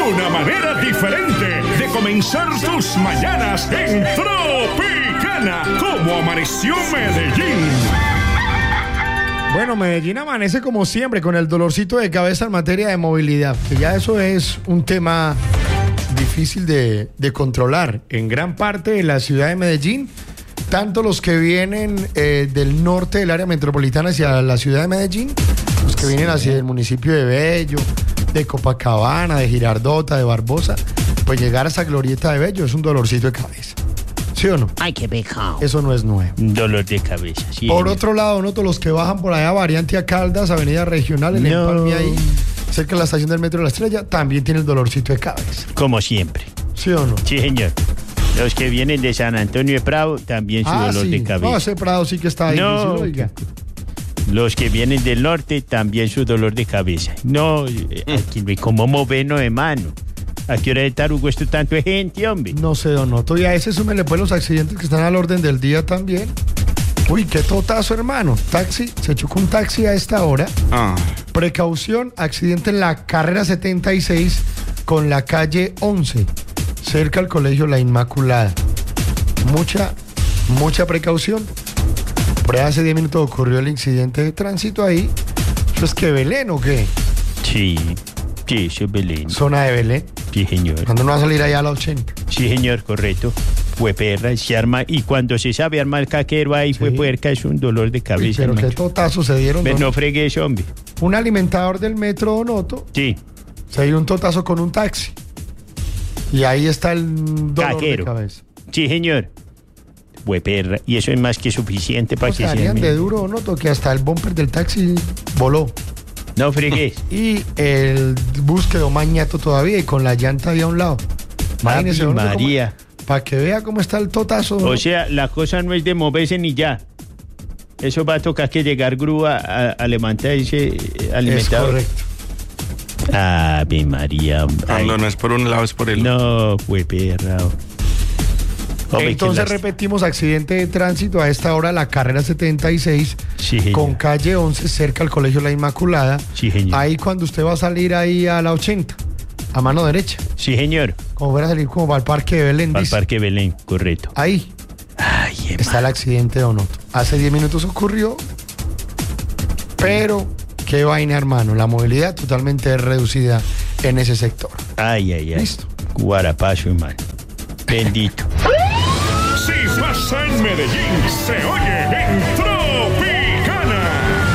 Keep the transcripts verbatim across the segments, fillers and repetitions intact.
Una manera diferente de comenzar tus mañanas en Tropicana. ¿Cómo amaneció Medellín? Bueno, Medellín amanece como siempre con el dolorcito de cabeza en materia de movilidad, que ya eso es un tema difícil de, de controlar. En gran parte de la ciudad de Medellín, tanto los que vienen eh, del norte del área metropolitana hacia la ciudad de Medellín, los que vienen hacia el municipio de Bello, de Copacabana, de Girardota, de Barbosa, pues llegar a esa glorieta de Bello es un dolorcito de cabeza. ¿Sí o no? Ay, qué pecado. Eso no es nuevo. Un dolor de cabeza. Sí, por señor. otro lado, noto los que bajan por allá, variante a Caldas, avenida regional, el No. empalme ahí, cerca de la estación del metro de la Estrella, también tiene el dolorcito de cabeza. Como siempre. ¿Sí o no? Sí, señor. Los que vienen de San Antonio de Prado, también su Ah, dolor sí. de cabeza. No, ese Prado sí que está ahí. No, oiga. Los que vienen del norte, también su dolor de cabeza. No, eh, aquí no hay como movernos de mano. ¿A qué hora de tarugo esto tanto de gente, hombre? No sé, don Noto. Y a ese súmele pues los accidentes que están al orden del día también. Uy, qué totazo, hermano. Taxi, se chocó un taxi a esta hora. Ah, Precaución, accidente en la carrera setenta y seis con la calle once, cerca al colegio La Inmaculada. Mucha, mucha precaución. Por ahí hace diez minutos ocurrió el incidente de tránsito ahí. ¿Eso es que Belén o qué? Sí, sí, eso es Belén. Zona de Belén. Sí, señor. Cuando uno va a salir allá a la ochenta. Sí, señor, correcto. Fue perra, se arma, y cuando se sabe armar el caquero ahí fue Sí. puerca, es un dolor de Uy, cabeza. pero qué macho. totazo se dieron. Pero don- no fregué ese hombre. Un alimentador del metro Donoto Sí, se dio un totazo con un taxi. Y ahí está el dolor Caquero. de cabeza. sí, señor. Fue perra, y eso es más que suficiente para O que sea, se harían arme. de duro Donoto que hasta el bumper del taxi voló. No fregué. Y el bus quedó mañato todavía y con la llanta ahí a un lado. Ave María. Para que vea cómo está el totazo. O sea, la cosa no es de moverse ni ya. Eso va a tocar que llegar grúa a, a levantar ese eh, es alimentador. correcto. Ave María. Ay, cuando no es por un lado, es por el otro. no, fue perra. Hombre, qué Entonces lástima. repetimos, accidente de tránsito a esta hora, la carrera setenta y seis Sí, señor. con calle once cerca al colegio La Inmaculada. Sí, señor. Ahí cuando usted va a salir ahí a la ochenta, a mano derecha, Sí, señor. como fuera a salir como para el parque de Belén. Al dice. Parque Belén, correcto. Ahí Ay, está el accidente de Donoto. Hace diez minutos ocurrió, pero qué vaina, hermano. La movilidad totalmente reducida en ese sector. Ay, ay, ay. Listo. Guarapazo, hermano. Bendito. Si pasa en Medellín, se oye en Tropicana.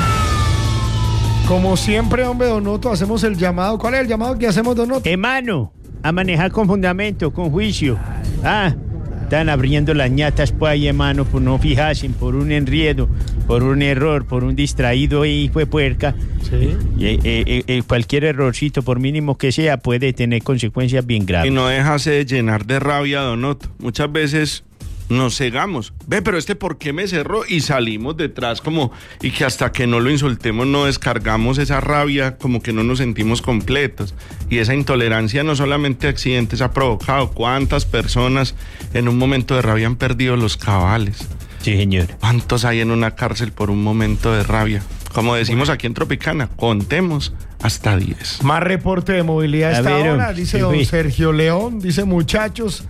Como siempre, hombre, Donoto, hacemos el llamado. ¿Cuál es el llamado que hacemos, Donoto? Hermano, a manejar con fundamento, con juicio. Ah, están abriendo las ñatas por ahí, hermano, por no fijarse, por un enriedo, por un error, por un distraído y fue puerca. Sí. Y, eh, eh, eh, cualquier errorcito, por mínimo que sea, puede tener consecuencias bien Y graves. no dejarse de llenar de rabia, Donoto. Muchas veces nos cegamos. Ve, pero este ¿por qué me cerró? Y salimos detrás como, y que hasta que no lo insultemos no descargamos esa rabia, como que no nos sentimos completos. Y esa intolerancia no solamente accidentes ha provocado. ¿Cuántas personas en un momento de rabia han perdido los cabales? Sí, señor. ¿Cuántos hay en una cárcel por un momento de rabia? Como decimos aquí en Tropicana, contemos hasta diez. Más reporte de movilidad a A esta ver, hora, dice sí, don fui. Sergio León, dice muchachos,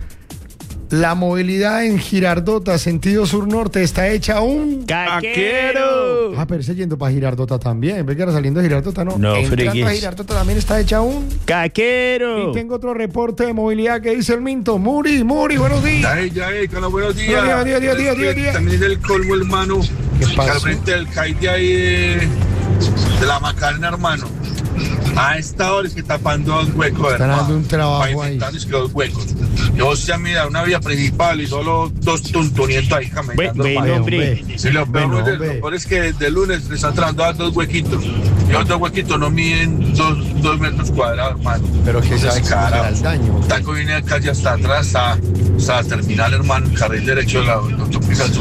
la movilidad en Girardota, sentido sur-norte, está hecha un... ¡Caquero! Ah, pero ese yendo para Girardota también, ve que era saliendo de Girardota, no. No Entrando fregues. a Girardota también está hecha un... ¡Caquero! Y tengo otro reporte de movilidad que dice el Minto. Muri, Muri, buenos días. Ya, ya, eh, Carlos, buenos días. Buenos días, días, días, días, días. También es el colmo, hermano. ¿Qué Que pasó? al frente del C A I de ahí de, de la Macarena, hermano. A esta hora es que tapando dos huecos, Están hermano. dando un trabajo ahí. Pavimentando es que dos huecos. Yo, o sea, mira, una vía principal y solo dos tuntunientos ahí caminando. Bueno, hermano. hombre. Sí, lo peor, Bueno, es- hombre. lo peor es que de lunes le están tratando a dar dos huequitos. Y los dos huequitos no miden dos, dos metros cuadrados, hermano. Pero que sabe Entonces, cómo será carajo. el daño. Taco viene de calle hasta atrás, hasta, hasta la terminal, hermano, el carril derecho de la autopista sur.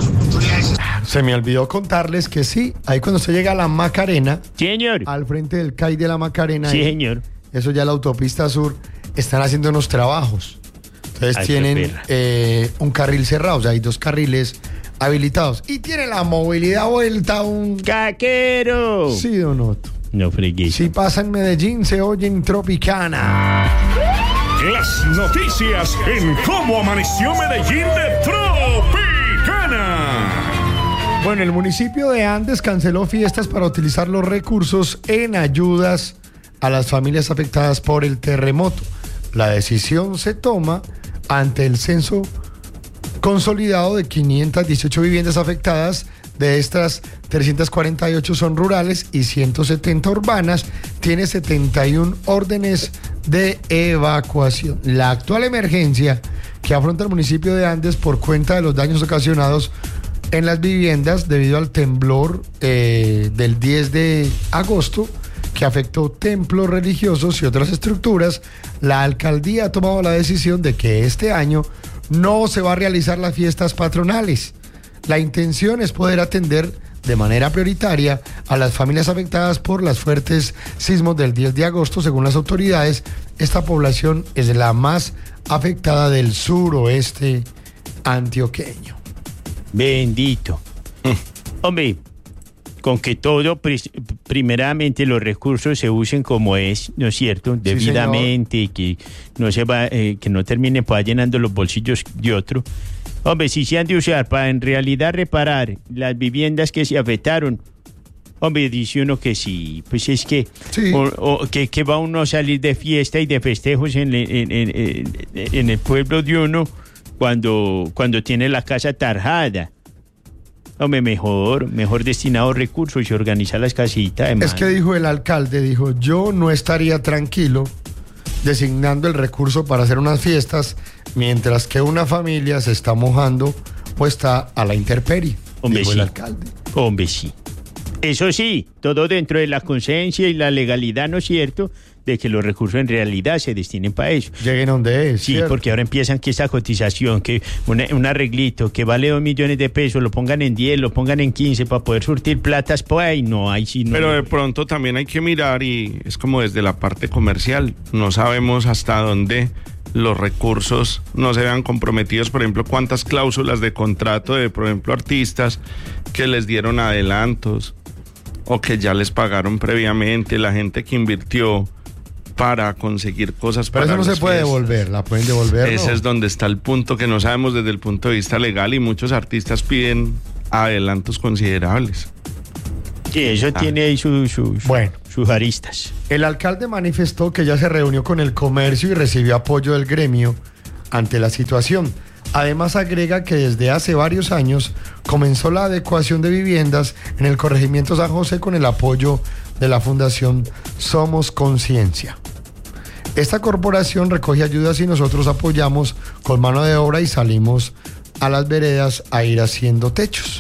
Se me olvidó contarles que sí, ahí cuando usted llega a la Macarena, Señor. al frente del C A I de la Macarena, Sí, ahí, señor. eso ya la autopista sur, están haciendo unos trabajos. Entonces Ay, qué tienen perra. eh, un carril cerrado, o sea, hay dos carriles habilitados. Y tiene la movilidad vuelta a un... ¡Caquero! Sí, Donoto. No fregué. Si pasa en Medellín, se oye en Tropicana. Las noticias en Cómo Amaneció Medellín de Tropicana. Bueno, el municipio de Andes canceló fiestas para utilizar los recursos en ayudas a las familias afectadas por el terremoto. La decisión se toma ante el censo consolidado de quinientas dieciocho viviendas afectadas. De estas, trescientas cuarenta y ocho son rurales y ciento setenta urbanas. Tiene setenta y una órdenes de evacuación. La actual emergencia que afronta el municipio de Andes por cuenta de los daños ocasionados en las viviendas debido al temblor eh, del diez de agosto que afectó templos religiosos y otras estructuras, la alcaldía ha tomado la decisión de que este año no se va a realizar las fiestas patronales. La intención es poder atender de manera prioritaria a las familias afectadas por los fuertes sismos del diez de agosto. Según las autoridades, esta población es la más afectada del suroeste antioqueño. Bendito. Hombre, con que todo, primeramente los recursos se usen como es, ¿no es cierto? Sí, debidamente, y que no se va, eh, que no termine pues, llenando los bolsillos de otro. Hombre, si se han de usar para en realidad reparar las viviendas que se afectaron, hombre, dice uno que sí, pues es que, sí. o, o, que, que va uno a salir de fiesta y de festejos en, en, en, en, en el pueblo de uno cuando, cuando tiene la casa tarjada. Hombre, mejor, mejor destinado recursos y organizar las casitas. Es que dijo el alcalde, dijo, yo no estaría tranquilo designando el recurso para hacer unas fiestas mientras que una familia se está mojando o está a la intemperie. Hombre, dijo sí. el alcalde. Hombre, sí. Eso sí, todo dentro de la conciencia y la legalidad, ¿no es cierto?, de que los recursos en realidad se destinen para eso. Lleguen donde es. Sí, ¿cierto? porque ahora empiezan que esa cotización, que una, un arreglito que vale dos millones de pesos, lo pongan en diez, lo pongan en quince para poder surtir platas, pues ahí no hay. Sí, no. Pero de pronto también hay que mirar y es como desde la parte comercial. No sabemos hasta dónde los recursos no se vean comprometidos. Por ejemplo, cuántas cláusulas de contrato de, por ejemplo, artistas que les dieron adelantos o que ya les pagaron previamente, la gente que invirtió para conseguir cosas. Pero para eso no se las puede fiestas. devolver, la pueden devolver. Ese ¿no? es donde está el punto que no sabemos desde el punto de vista legal y muchos artistas piden adelantos considerables. Sí, eso Ah. tiene ahí sus, sus, Bueno. sus aristas. El alcalde manifestó que ya se reunió con el comercio y recibió apoyo del gremio ante la situación. Además agrega que desde hace varios años comenzó la adecuación de viviendas en el corregimiento San José con el apoyo de la Fundación Somos Conciencia. Esta corporación recoge ayudas y nosotros apoyamos con mano de obra y salimos a las veredas a ir haciendo techos.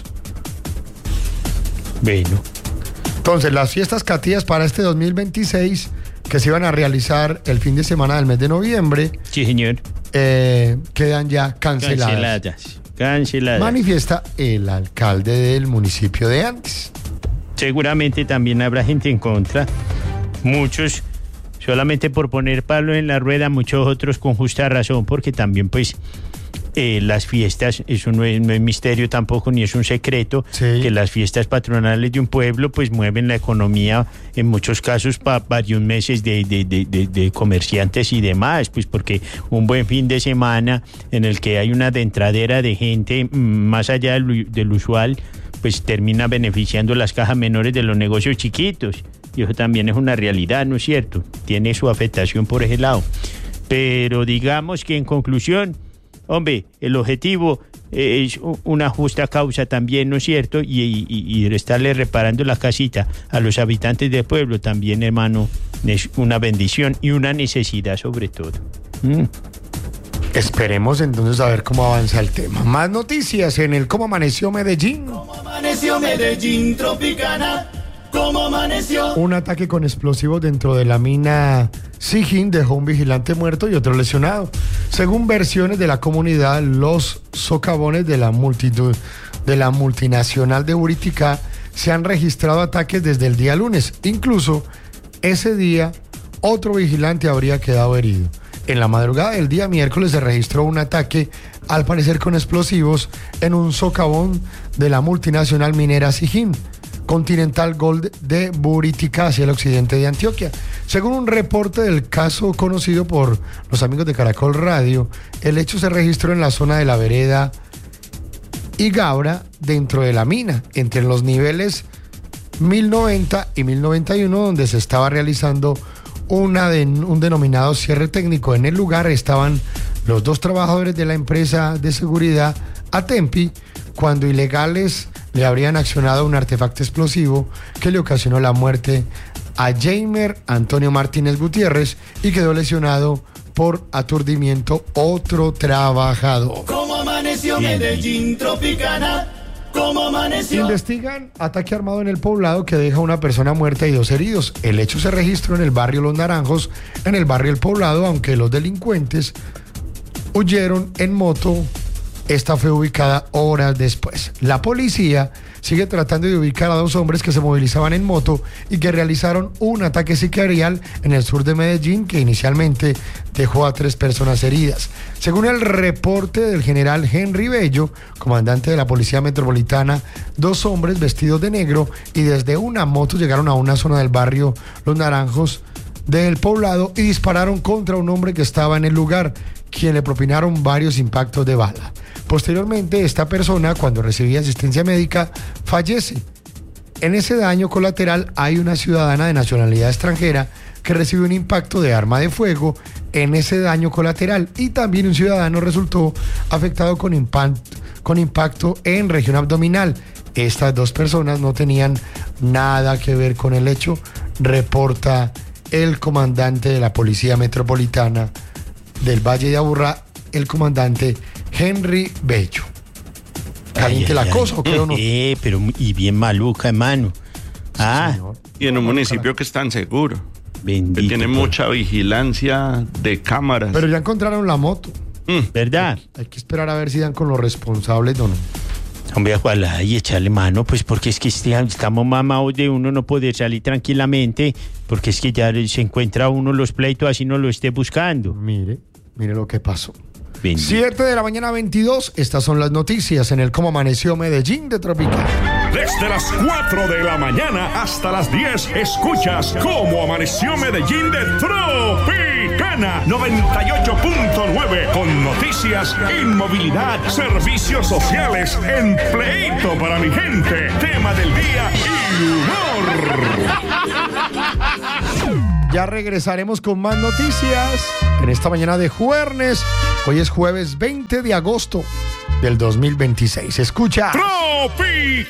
Bueno. Entonces, las fiestas catías para este dos mil veintiséis que se iban a realizar el fin de semana del mes de noviembre, Sí, señor. eh, quedan ya canceladas. Canceladas. Canceladas. Manifiesta el alcalde del municipio de Andes. Seguramente también habrá gente en contra. Muchos, solamente por poner palo en la rueda, muchos otros con justa razón, porque también, pues, eh, las fiestas, eso no es, no es misterio tampoco, ni es un secreto, Sí. que las fiestas patronales de un pueblo, pues, mueven la economía, en muchos casos, para varios meses de, de, de, de, de comerciantes y demás, pues, porque un buen fin de semana en el que hay una dentradera de gente mm, más allá del, del usual, pues termina beneficiando las cajas menores de los negocios chiquitos. Y eso también es una realidad, ¿no es cierto? Tiene su afectación por ese lado. Pero digamos que en conclusión, hombre, el objetivo eh, es u- una justa causa también, ¿no es cierto? Y, y, y estarle reparando la casita a los habitantes del pueblo también, hermano, es una bendición y una necesidad sobre todo. Mm. Esperemos entonces a ver cómo avanza el tema. Más noticias en el Cómo Amaneció Medellín. ¿Cómo amaneció Medellín Tropicana? ¿Cómo amaneció? Un ataque con explosivos dentro de la mina Sijín dejó un vigilante muerto y otro lesionado. Según versiones de la comunidad, los socavones de la multitud de la multinacional de Buriticá se han registrado ataques desde el día lunes. Incluso ese día otro vigilante habría quedado herido. En la madrugada del día miércoles se registró un ataque, al parecer con explosivos, en un socavón de la multinacional minera Sijín. Continental Gold de Buritica hacia el occidente de Antioquia. Según un reporte del caso conocido por los amigos de Caracol Radio, el hecho se registró en la zona de la vereda Igabra, dentro de la mina, entre los niveles mil noventa y mil noventa y uno, donde se estaba realizando una de, un denominado cierre técnico. En el lugar estaban los dos trabajadores de la empresa de seguridad Atempi, cuando ilegales le habrían accionado un artefacto explosivo que le ocasionó la muerte a Jamer Antonio Martínez Gutiérrez y quedó lesionado por aturdimiento otro trabajador. Como amaneció Medellín Tropicana, como amaneció. Investigan ataque armado en el Poblado que deja una persona muerta y dos heridos. El hecho se registró en el barrio Los Naranjos, en el barrio El Poblado, aunque los delincuentes huyeron en moto. Esta fue ubicada horas después. La policía sigue tratando de ubicar a dos hombres que se movilizaban en moto y que realizaron un ataque sicarial en el sur de Medellín que inicialmente dejó a tres personas heridas. Según el reporte del general Henry Bello, comandante de la Policía Metropolitana, dos hombres vestidos de negro y desde una moto llegaron a una zona del barrio Los Naranjos del Poblado y dispararon contra un hombre que estaba en el lugar, quien le propinaron varios impactos de bala. Posteriormente, esta persona, cuando recibía asistencia médica, fallece. En ese daño colateral hay una ciudadana de nacionalidad extranjera que recibe un impacto de arma de fuego en ese daño colateral, y también un ciudadano resultó afectado con, impact, con impacto en región abdominal. Estas dos personas no tenían nada que ver con el hecho, reporta el comandante de la Policía Metropolitana del Valle de Aburrá, el comandante Henry Bello. ¿Caliente la cosa o qué o no? Eh, pero y bien maluca, hermano. Ah, Señor. Y en un municipio que es tan seguro, bendito. que tiene por- mucha vigilancia de cámaras. Pero ya encontraron la moto. Mm. ¿Verdad? Hay que esperar a ver si dan con los responsables o no. Hombre, ojalá y echarle mano, pues porque es que este- estamos mamados de uno no poder salir tranquilamente, porque es que ya se encuentra uno los pleitos así no lo esté buscando. Mire, mire lo que pasó. Bendito. siete de la mañana veintidós, estas son las noticias en el Cómo Amaneció Medellín de Tropical. Desde las cuatro de la mañana hasta las diez, escuchas Cómo Amaneció Medellín de Tropicana noventa y ocho punto nueve, con noticias, inmovilidad, servicios sociales, empleito para mi gente, tema del día y humor. Ya regresaremos con más noticias en esta mañana de jueves. Hoy es jueves veinte de agosto del dos mil veintiséis. Escucha. Tropi